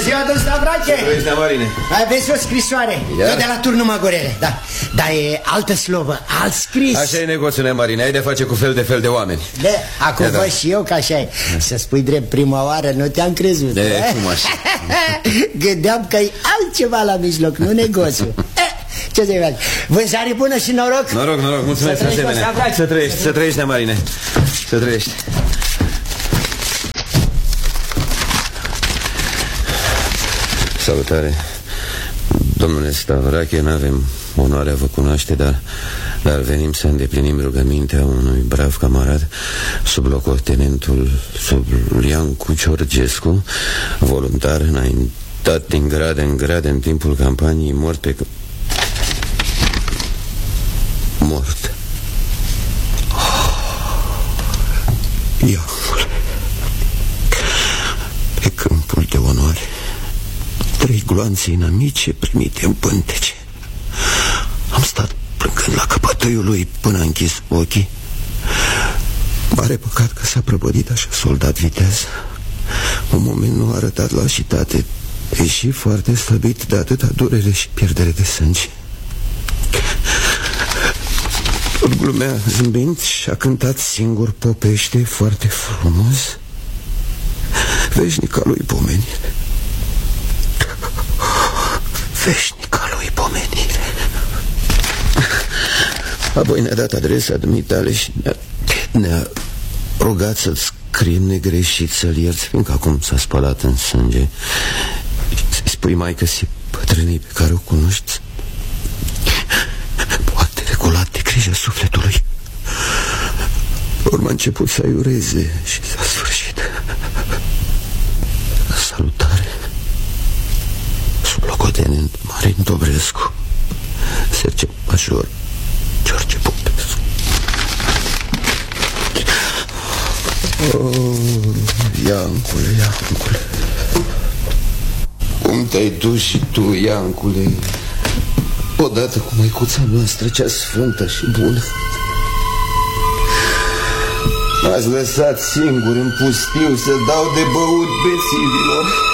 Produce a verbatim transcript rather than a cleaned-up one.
ziua, domn Stavrache! Ești de Marine. Mai vezi o scrisoare, tot de la turnul Magorele, da. Dar e altă slovă, alt scris. Așa e negoțul, Marine, ai de face cu fel de fel de oameni. De, acum văd și eu că așa e. Să spui drept prima oară, nu te-am crezut. De, cum așa? Gândeam că e altceva la mijloc, nu negoțul. Ce să-i faci? Vânzare bună și noroc. Noroc, noroc, mulțumesc. Să trăiești, să trăiești, să trăiești, de Marine. Să trăiești. Salutare. Domnule Stavrache, n-avem onoarea vă cunoaște, dar, dar venim să îndeplinim rugămintea unui brav camarad, sublocotenentul Iancu Ciorgescu, voluntar înaintat din grad în grad în timpul campaniei, mort pe... Mort. Iacul. Pe câmpul de onoare, trei gloanțe inamice primite în pântece. Am stat plângând la căpătăiul lui până a închis ochii. Mare păcat că s-a prăbădit așa soldat viteaz. Un moment nu a arătat lașitate, deși foarte slăbit de atâta durere și pierdere de sânge. Tot glumea zâmbind și a cântat singur popește foarte frumos, veșnica lui pomenire. Veșnica lui pomenire. Apoi ne-a dat adresa dumitale și ne-a, ne-a rugat să-ți scriem negreșit, să-l ierți, fiindcă acum s-a spălat în sânge. Să-i spui maică-si bătrânei pe care o cunoști, poate regulat de grija sufletului. Urmă a început să aiureze și s-a sfârșit. Salutare. Sublocotenent Marin Dobrescu, sergent major George Popescu. Oh, Iancule, Iancule, cum te-ai dus și tu, Iancule, odată cu măicuța noastră cea sfântă și bună? M-ați lăsat singur în pustiu să dau de băut bețivilor.